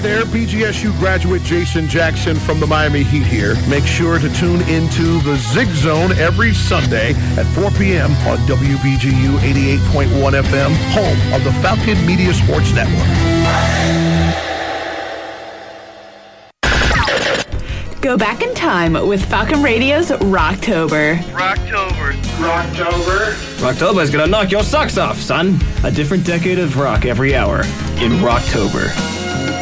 there, BGSU graduate Jason Jackson from the Miami Heat here. Make sure to tune into the Zig Zone every Sunday at 4 p.m. on WBGU 88.1 FM, home of the Falcon Media Sports Network. Go back in time with Falcon Radio's Rocktober. Rocktober. Rocktober. Rocktober is gonna knock your socks off, son. A different decade of rock every hour in Rocktober.